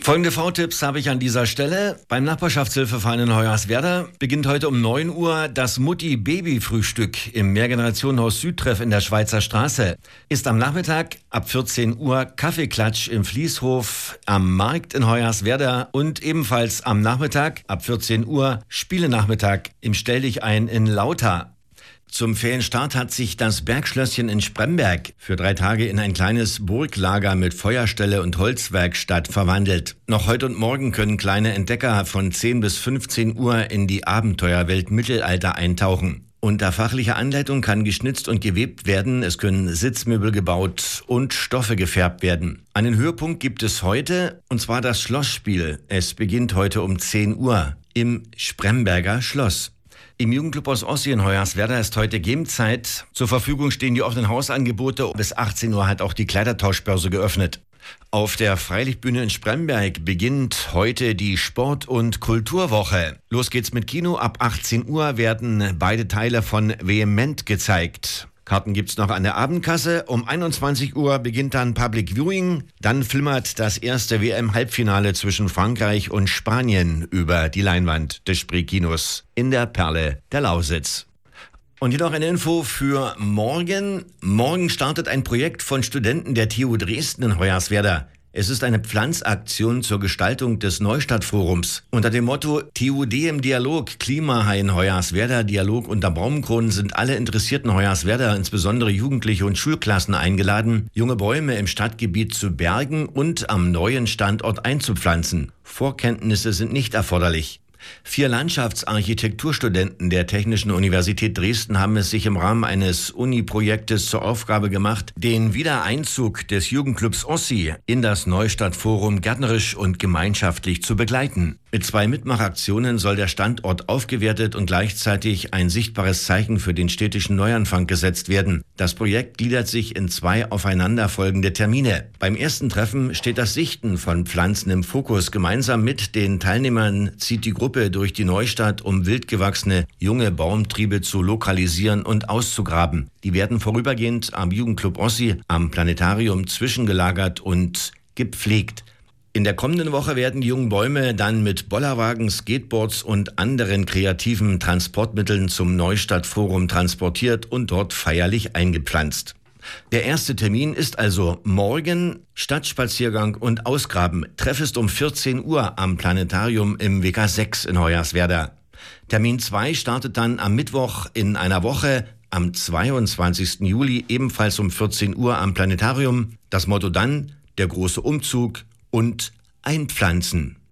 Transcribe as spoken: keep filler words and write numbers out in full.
Folgende V-Tipps habe ich an dieser Stelle. Beim Nachbarschaftshilfeverein in Hoyerswerda beginnt heute um neun Uhr das Mutti-Baby-Frühstück im Mehrgenerationenhaus Südtreff in der Schweizer Straße. Ist am Nachmittag ab vierzehn Uhr Kaffeeklatsch im Fließhof am Markt in Hoyerswerda und ebenfalls am Nachmittag ab vierzehn Uhr Spielenachmittag im Stelldichein in Lauter. Zum Ferienstart hat sich das Bergschlösschen in Spremberg für drei Tage in ein kleines Burglager mit Feuerstelle und Holzwerkstatt verwandelt. Noch heute und morgen können kleine Entdecker von zehn bis fünfzehn Uhr in die Abenteuerwelt Mittelalter eintauchen. Unter fachlicher Anleitung kann geschnitzt und gewebt werden, es können Sitzmöbel gebaut und Stoffe gefärbt werden. Einen Höhepunkt gibt es heute, und zwar das Schlossspiel. Es beginnt heute um zehn Uhr im Spremberger Schloss. Im Jugendclub aus Ossi in Hoyerswerda ist heute Gamezeit. Zur Verfügung stehen die offenen Hausangebote. Bis achtzehn Uhr hat auch die Kleidertauschbörse geöffnet. Auf der Freilichtbühne in Spremberg beginnt heute die Sport- und Kulturwoche. Los geht's mit Kino. Ab achtzehn Uhr werden beide Teile von Vehement gezeigt. Karten gibt's noch an der Abendkasse. Um einundzwanzig Uhr beginnt dann Public Viewing. Dann flimmert das erste W M-Halbfinale zwischen Frankreich und Spanien über die Leinwand des Spreekinos in der Perle der Lausitz. Und hier noch eine Info für morgen. Morgen startet ein Projekt von Studenten der T U Dresden in Hoyerswerda. Es ist eine Pflanzaktion zur Gestaltung des Neustadtforums. Unter dem Motto T U D im Dialog, Klimahain Hoyerswerda, Dialog unter Baumkronen sind alle interessierten Hoyerswerda, insbesondere Jugendliche und Schulklassen eingeladen, junge Bäume im Stadtgebiet zu bergen und am neuen Standort einzupflanzen. Vorkenntnisse sind nicht erforderlich. Vier Landschaftsarchitekturstudenten der Technischen Universität Dresden haben es sich im Rahmen eines Uni-Projektes zur Aufgabe gemacht, den Wiedereinzug des Jugendclubs Ossi in das Neustadtforum gärtnerisch und gemeinschaftlich zu begleiten. Mit zwei Mitmachaktionen soll der Standort aufgewertet und gleichzeitig ein sichtbares Zeichen für den städtischen Neuanfang gesetzt werden. Das Projekt gliedert sich in zwei aufeinanderfolgende Termine. Beim ersten Treffen steht das Sichten von Pflanzen im Fokus. Gemeinsam mit den Teilnehmern zieht die Gruppe durch die Neustadt, um wildgewachsene junge Baumtriebe zu lokalisieren und auszugraben. Die werden vorübergehend am Jugendclub Ossi am Planetarium zwischengelagert und gepflegt. In der kommenden Woche werden die jungen Bäume dann mit Bollerwagen, Skateboards und anderen kreativen Transportmitteln zum Neustadtforum transportiert und dort feierlich eingepflanzt. Der erste Termin ist also morgen, Stadtspaziergang und Ausgraben. Treff ist um vierzehn Uhr am Planetarium im W K sechs in Hoyerswerda. Termin zwei startet dann am Mittwoch in einer Woche, am zweiundzwanzigsten Juli, ebenfalls um vierzehn Uhr am Planetarium. Das Motto dann, der große Umzug und einpflanzen.